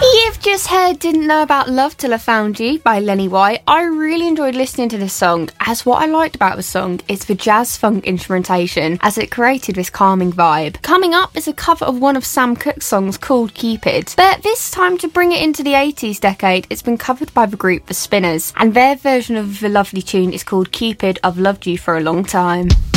You've just heard Didn't Know About Love Till I Found You by Lenny White. I really enjoyed listening to this song, as what I liked about the song is the jazz funk instrumentation, as it created this calming vibe. Coming up is a cover of one of Sam Cooke's songs called Cupid, but this time to bring it into the 80s decade, it's been covered by the group The Spinners, and their version of the lovely tune is called Cupid, I've Loved You for a Long Time.